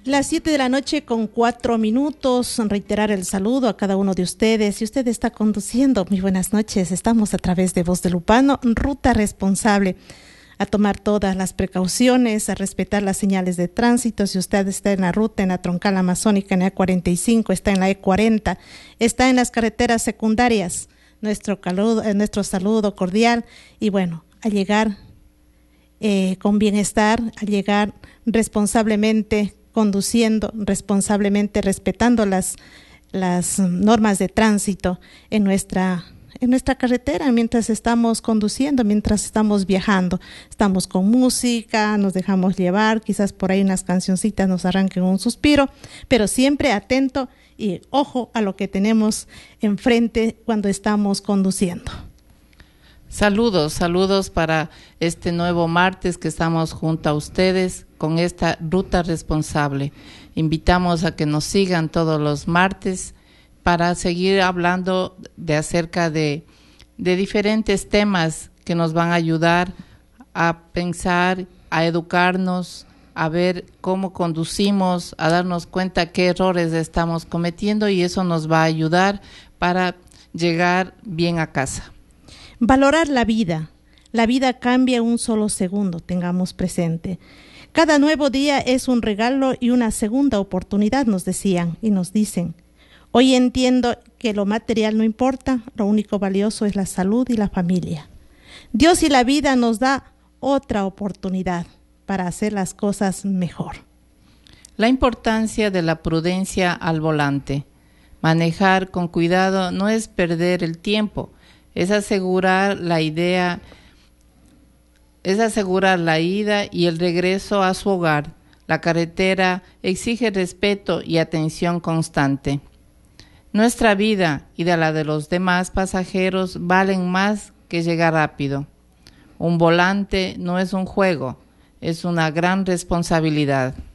Las 7:04 p.m. Reiterar el saludo a cada uno de ustedes. Si usted está conduciendo, muy buenas noches. Estamos a través de Voz de Lupano, Ruta Responsable. A tomar todas las precauciones, a respetar las señales de tránsito. Si usted está en la ruta, en la troncal amazónica, en la E45, está en la E40, está en las carreteras secundarias, nuestro saludo cordial. Y bueno, a llegar con bienestar, a llegar responsablemente, conduciendo responsablemente, respetando las normas de tránsito en nuestra carretera mientras estamos conduciendo, mientras estamos viajando. Estamos con música, nos dejamos llevar, quizás por ahí unas cancioncitas nos arranquen un suspiro, pero siempre atento y ojo a lo que tenemos enfrente cuando estamos conduciendo. Saludos para este nuevo martes que estamos junto a ustedes con esta ruta responsable. Invitamos a que nos sigan todos los martes para seguir hablando acerca de diferentes temas que nos van a ayudar a pensar, a educarnos, a ver cómo conducimos, a darnos cuenta qué errores estamos cometiendo, y eso nos va a ayudar para llegar bien a casa. Valorar la vida. La vida cambia un solo segundo, tengamos presente. Cada nuevo día es un regalo y una segunda oportunidad, nos decían y nos dicen. Hoy entiendo que lo material no importa, lo único valioso es la salud y la familia. Dios y la vida nos da otra oportunidad para hacer las cosas mejor. La importancia de la prudencia al volante. Manejar con cuidado no es perder el tiempo, es asegurar la ida y el regreso a su hogar. La carretera exige respeto y atención constante. Nuestra vida y la de los demás pasajeros valen más que llegar rápido. Un volante no es un juego, es una gran responsabilidad.